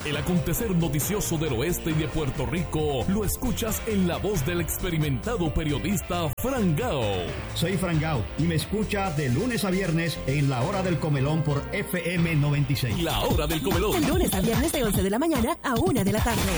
El acontecer noticioso del oeste y de Puerto Rico lo escuchas en la voz del experimentado periodista Fran Gao. Soy Fran Gao y me escucha de lunes a viernes en La Hora del Comelón por FM 96. La Hora del Comelón. De lunes a viernes de 11 de la mañana a 1 de la tarde.